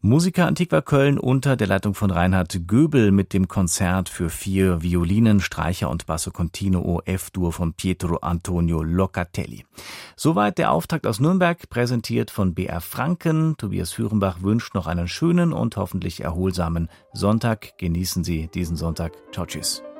Musica Antiqua Köln unter der Leitung von Reinhard Göbel mit dem Konzert für 4 Violinen, Streicher und Basso Continuo F-Dur von Pietro Antonio Locatelli. Soweit der Auftakt aus Nürnberg, präsentiert von BR Franken. Tobias Führenbach wünscht noch einen schönen und hoffentlich erholsamen Sonntag. Genießen Sie diesen Sonntag. Ciao, tschüss.